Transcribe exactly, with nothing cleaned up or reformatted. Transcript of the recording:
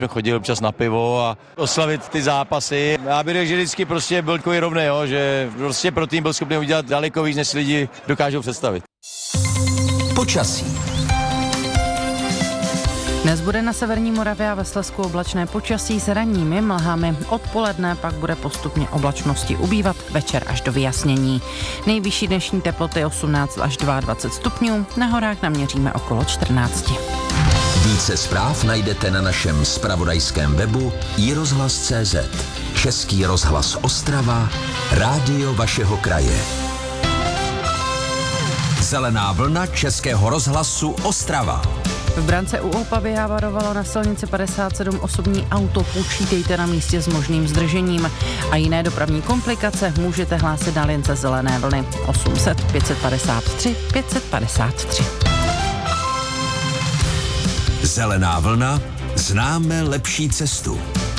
Chodil občas na pivo a oslavit ty zápasy. Já bych řekl, že vždycky prostě byl takový rovný, jo, že prostě pro tým byl schopný udělat daleko víc, než lidi dokážou představit. Počasí. Dnes bude na severní Moravě a ve Slezsku oblačné počasí s ranními mlhami. Odpoledne pak bude postupně oblačnosti ubývat, večer až do vyjasnění. Nejvyšší dnešní teploty osmnáct až dvacet dva stupňů, na horách naměříme okolo čtrnáct. Více zpráv najdete na našem zpravodajském webu i rozhlas tečka cé zet. Český rozhlas Ostrava, rádio vašeho kraje. Zelená vlna Českého rozhlasu Ostrava. V Brance u Opavy havarovalo na silnici padesát sedm osobní auto, počítejte na místě s možným zdržením. A jiné dopravní komplikace můžete hlásit na lince Zelené vlny osm set pět set padesát tři pět set padesát tři. Zelená vlna, známe lepší cestu.